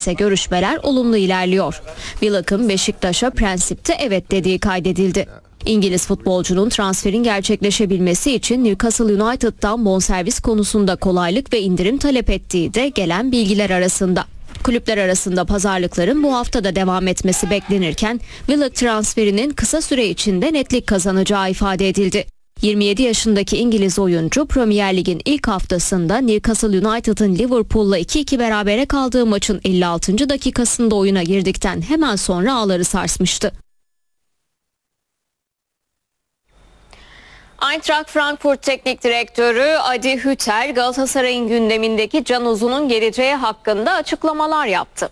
ise görüşmeler olumlu ilerliyor. Willock'ın Beşiktaş'a prensipte evet dediği kaydedildi. İngiliz futbolcunun transferin gerçekleşebilmesi için Newcastle United'dan bonservis konusunda kolaylık ve indirim talep ettiği de gelen bilgiler arasında. Kulüpler arasında pazarlıkların bu hafta da devam etmesi beklenirken Willock transferinin kısa süre içinde netlik kazanacağı ifade edildi. 27 yaşındaki İngiliz oyuncu Premier Lig'in ilk haftasında Newcastle United'ın Liverpool'la 2-2 berabere kaldığı maçın 56. dakikasında oyuna girdikten hemen sonra ağları sarsmıştı. Eintracht Frankfurt Teknik Direktörü Adi Hütter, Galatasaray'ın gündemindeki Can Uzun'un geleceği hakkında açıklamalar yaptı.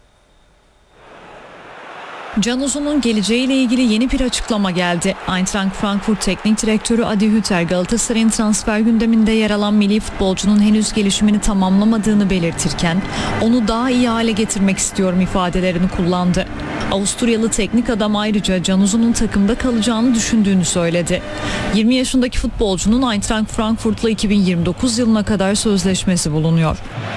Can Uzun'un geleceğiyle ilgili yeni bir açıklama geldi. Eintracht Frankfurt Teknik Direktörü Adi Hütter, Galatasaray'ın transfer gündeminde yer alan milli futbolcunun henüz gelişimini tamamlamadığını belirtirken onu daha iyi hale getirmek istiyorum ifadelerini kullandı. Avusturyalı teknik adam ayrıca Can Uzun'un takımda kalacağını düşündüğünü söyledi. 20 yaşındaki futbolcunun Eintracht Frankfurt'la 2029 yılına kadar sözleşmesi bulunuyor.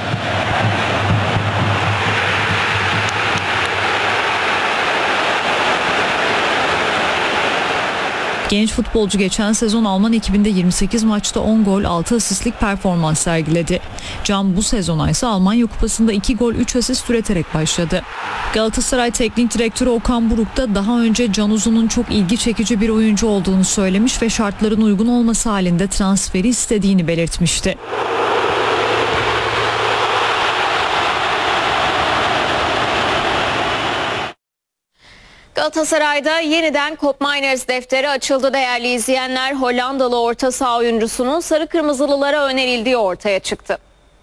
Genç futbolcu geçen sezon Alman ekibinde 28 maçta 10 gol 6 asistlik performans sergiledi. Can bu sezona ise Almanya Kupası'nda 2 gol 3 asist üreterek başladı. Galatasaray Teknik Direktörü Okan Buruk da daha önce Can Uzun'un çok ilgi çekici bir oyuncu olduğunu söylemiş ve şartların uygun olması halinde transferi istediğini belirtmişti. Galatasaray'da yeniden Koopmeiners defteri açıldı değerli izleyenler. Hollandalı orta saha oyuncusunun sarı kırmızılılara önerildiği ortaya çıktı.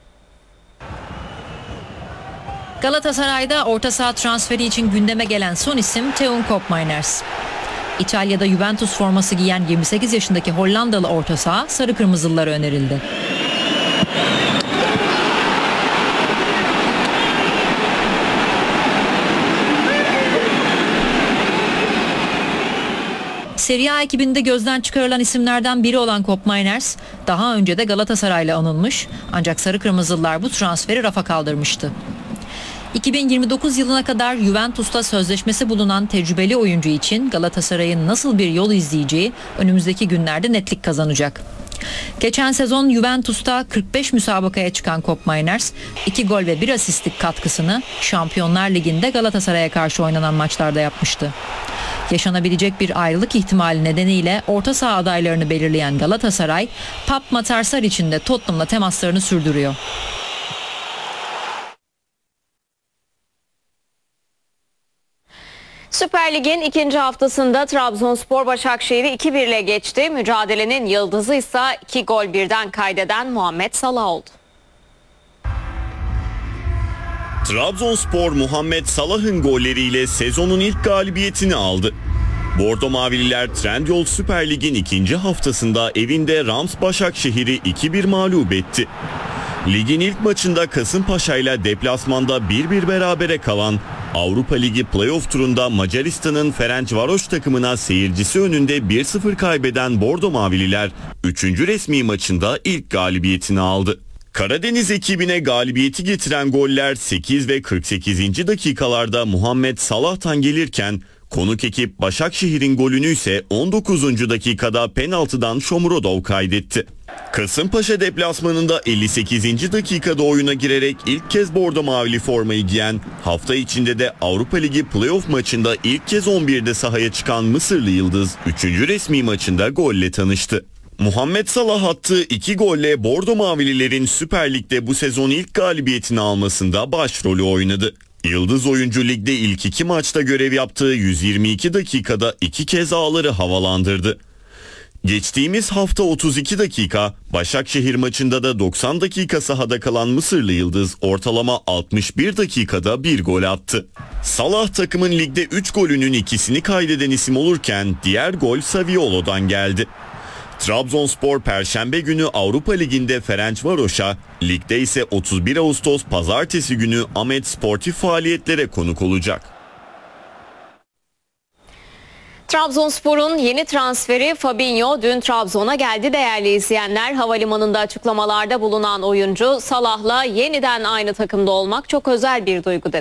Galatasaray'da orta saha transferi için gündeme gelen son isim Teun Koopmeiners. İtalya'da Juventus forması giyen 28 yaşındaki Hollandalı orta saha sarı kırmızılılara önerildi. Serie A ekibinde gözden çıkarılan isimlerden biri olan Koopmeiners daha önce de Galatasaray'la anılmış, ancak sarı kırmızılılar bu transferi rafa kaldırmıştı. 2029 yılına kadar Juventus'ta sözleşmesi bulunan tecrübeli oyuncu için Galatasaray'ın nasıl bir yol izleyeceği önümüzdeki günlerde netlik kazanacak. Geçen sezon Juventus'ta 45 müsabakaya çıkan Koopmeiners 2 gol ve 1 asistlik katkısını Şampiyonlar Ligi'nde Galatasaray'a karşı oynanan maçlarda yapmıştı. Yaşanabilecek bir ayrılık ihtimali nedeniyle orta saha adaylarını belirleyen Galatasaray, Pap Matarsar için de Tottenham'la temaslarını sürdürüyor. Süper Lig'in ikinci haftasında Trabzonspor Başakşehir'i 2-1 ile geçti. Mücadelenin yıldızı ise 2 gol birden kaydeden Muhammed Salah oldu. Trabzonspor Muhammed Salah'ın golleriyle sezonun ilk galibiyetini aldı. Bordo Mavililer Trendyol Süper Lig'in ikinci haftasında evinde Rams Başakşehir'i 2-1 mağlup etti. Ligin ilk maçında Kasımpaşa ile deplasmanda 1-1 berabere kalan Avrupa Ligi playoff turunda Macaristan'ın Ferencvaros takımına seyircisi önünde 1-0 kaybeden Bordo Mavililer 3. resmi maçında ilk galibiyetini aldı. Karadeniz ekibine galibiyeti getiren goller 8 ve 48. dakikalarda Muhammed Salah'tan gelirken konuk ekip Başakşehir'in golünü ise 19. dakikada penaltıdan Shomurodov kaydetti. Kasımpaşa deplasmanında 58. dakikada oyuna girerek ilk kez bordo mavili formayı giyen, hafta içinde de Avrupa Ligi playoff maçında ilk kez 11'de sahaya çıkan Mısırlı Yıldız 3. resmi maçında golle tanıştı. Muhammed Salah attığı 2 golle Bordo Mavililerin Süper Lig'de bu sezon ilk galibiyetini almasında başrolü oynadı. Yıldız oyuncu ligde ilk 2 maçta görev yaptığı 122 dakikada 2 kez ağları havalandırdı. Geçtiğimiz hafta 32 dakika, Başakşehir maçında da 90 dakika sahada kalan Mısırlı Yıldız ortalama 61 dakikada 1 gol attı. Salah takımın ligde 3 golünün 2'sini kaydeden isim olurken diğer gol Saviolo'dan geldi. Trabzonspor Perşembe günü Avrupa Ligi'nde Ferencvaros'a, ligde ise 31 Ağustos Pazartesi günü Ahmet Sportif faaliyetlere konuk olacak. Trabzonspor'un yeni transferi Fabinho dün Trabzon'a geldi değerli izleyenler. Havalimanında açıklamalarda bulunan oyuncu, Salah'la yeniden aynı takımda olmak çok özel bir duygu dedi.